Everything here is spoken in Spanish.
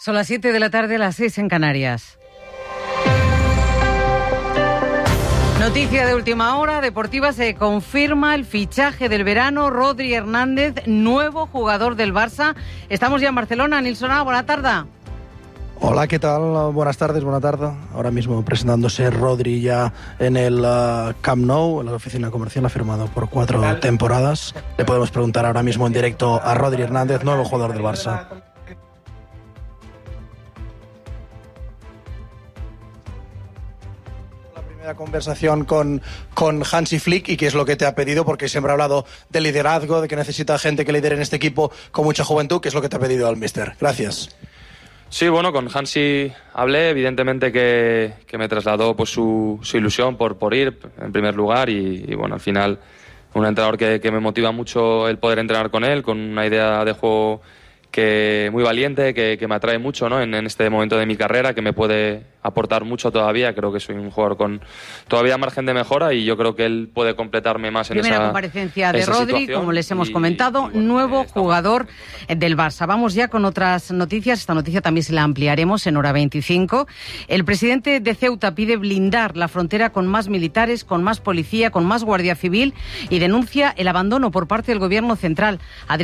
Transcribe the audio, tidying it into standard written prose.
Son las 7 de la tarde, las 6 en Canarias. Noticia de última hora, deportiva, se confirma el fichaje del verano, Rodri Hernández, nuevo jugador del Barça. Estamos ya en Barcelona, Nilson, buena tarde. Hola, ¿qué tal? Buenas tardes, buena tarde. Ahora mismo presentándose Rodri ya en el Camp Nou, en la oficina comercial, ha firmado por 4 temporadas. Le podemos preguntar ahora mismo en directo a Rodri Hernández, nuevo jugador del Barça. La conversación con Hansi Flick y qué es lo que te ha pedido, porque siempre ha hablado de liderazgo, de que necesita gente que lidere en este equipo con mucha juventud. ¿Qué es lo que te ha pedido al míster? Gracias. Sí, bueno, con Hansi hablé, evidentemente que me trasladó pues su ilusión por ir en primer lugar y bueno, al final un entrenador que me motiva mucho el poder entrenar con él, con una idea de juego que muy valiente, que me atrae mucho, ¿no? En este momento de mi carrera, que me puede aportar mucho todavía. Creo que soy un jugador con todavía margen de mejora y yo creo que él puede completarme más en Primera comparecencia de Rodri, como les hemos comentado, bueno, nuevo jugador del Barça. Vamos ya con otras noticias. Esta noticia también se la ampliaremos en hora 25. El presidente de Ceuta pide blindar la frontera con más militares, con más policía, con más guardia civil y denuncia el abandono por parte del gobierno central.